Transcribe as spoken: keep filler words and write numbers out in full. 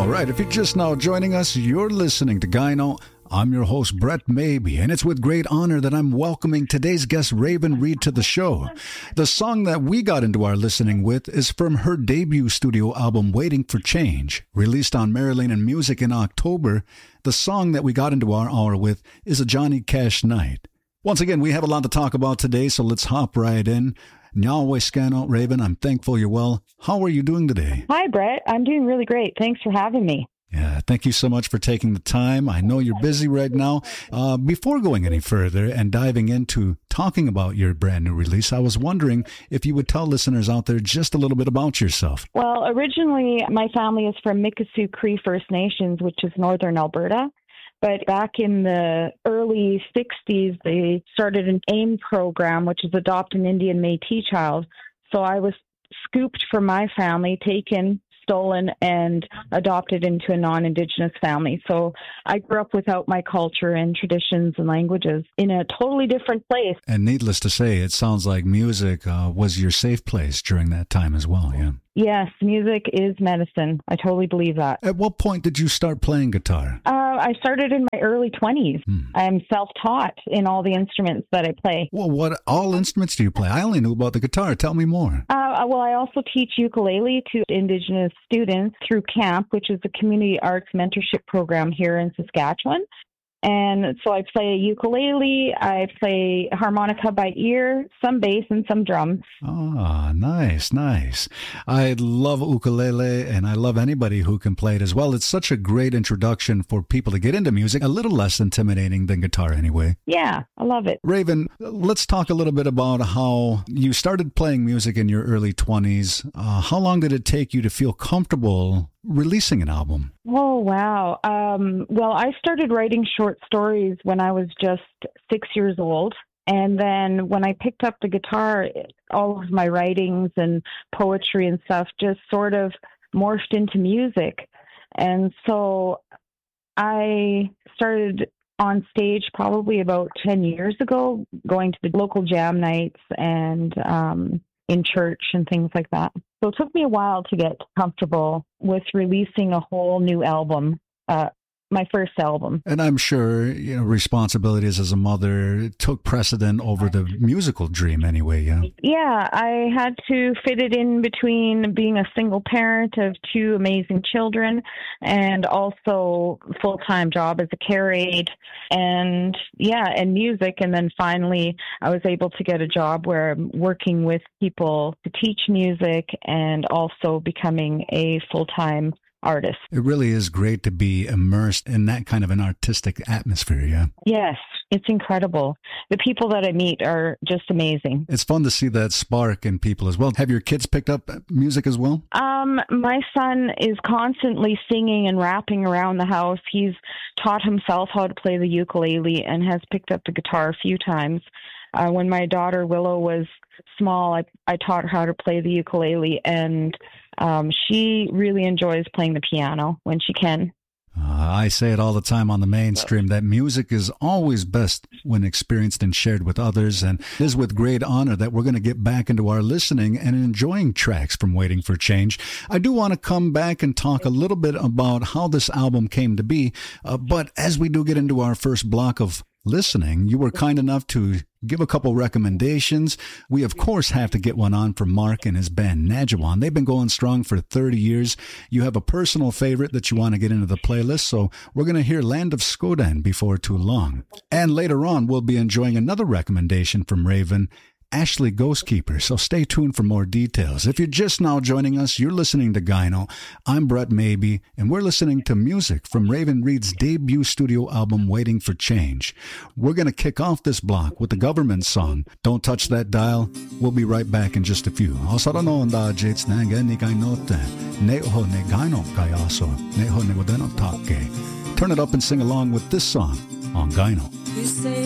All right, if you're just now joining us, you're listening to Gyno. I'm your host, Brett Maybe, and it's with great honor that I'm welcoming today's guest, Raven Reed, to the show. The song that we got into our listening with is from her debut studio album, Waiting for Change, released on Marilyn and Music in October. The song that we got into our hour with is a Johnny Cash Night. Once again, we have a lot to talk about today, so let's hop right in. Nyawe Scano, Raven, I'm thankful you're well. How are you doing today? Hi, Brett. I'm doing really great. Thanks for having me. Yeah, thank you so much for taking the time. I know you're busy right now. Uh, before going any further and diving into talking about your brand new release, I was wondering if you would tell listeners out there just a little bit about yourself. Well, originally, my family is from Mikisew Cree First Nations, which is northern Alberta. But back in the early sixties, they started an AIM program, which is Adopt an Indian Métis Child. So I was scooped from my family, taken, stolen, and adopted into a non-Indigenous family. So I grew up without my culture and traditions and languages in a totally different place. And needless to say, it sounds like music uh, was your safe place during that time as well, yeah? Yes, music is medicine. I totally believe that. At what point did you start playing guitar? Uh, I started in my early twenties. Hmm. I'm self-taught in all the instruments that I play. Well, what all instruments do you play? I only knew about the guitar. Tell me more. Uh, well, I also teach ukulele to Indigenous students through CAMP, which is the Community Arts Mentorship Program here in Saskatchewan. And so I play ukulele, I play harmonica by ear, some bass and some drums. Ah, nice, nice. I love ukulele, and I love anybody who can play it as well. It's such a great introduction for people to get into music, a little less intimidating than guitar anyway. Yeah, I love it. Raven, let's talk a little bit about how you started playing music in your early twenties. Uh, how long did it take you to feel comfortable releasing an album? Oh, wow. Um, well, I started writing short stories when I was just six years old. And then when I picked up the guitar, all of my writings and poetry and stuff just sort of morphed into music. And so I started on stage probably about ten years ago, going to the local jam nights and um, in church and things like that. So it took me a while to get comfortable with releasing a whole new album, uh, my first album. And I'm sure, you know, responsibilities as a mother took precedent over the musical dream anyway, yeah? Yeah, I had to fit it in between being a single parent of two amazing children and also full-time job as a care aide and, yeah, and music. And then finally, I was able to get a job where I'm working with people to teach music and also becoming a full-time artist. It really is great to be immersed in that kind of an artistic atmosphere, yeah? Yes, it's incredible. The people that I meet are just amazing. It's fun to see that spark in people as well. Have your kids picked up music as well? Um, my son is constantly singing and rapping around the house. He's taught himself how to play the ukulele and has picked up the guitar a few times. Uh, when my daughter Willow was small, I, I taught her how to play the ukulele, and um, she really enjoys playing the piano when she can. Uh, I say it all the time on the mainstream that music is always best when experienced and shared with others, and it is with great honor that we're going to get back into our listening and enjoying tracks from Waiting for Change. I do want to come back and talk a little bit about how this album came to be, uh, but as we do get into our first block of listening, you were kind enough to give a couple recommendations. We, of course, have to get one on for Mark and his band Najawan. They've been going strong for thirty years. You have a personal favorite that you want to get into the playlist, so we're going to hear Land of Skodan before too long. And later on, we'll be enjoying another recommendation from Raven, Ashley Ghostkeeper, so stay tuned for more details. If you're just now joining us, you're listening to Gyno. I'm Brett Maybe, and we're listening to music from Raven Reed's debut studio album, Waiting for Change. We're going to kick off this block with the government song, Don't Touch That Dial. We'll be right back in just a few. Turn it up and sing along with this song on Gyno.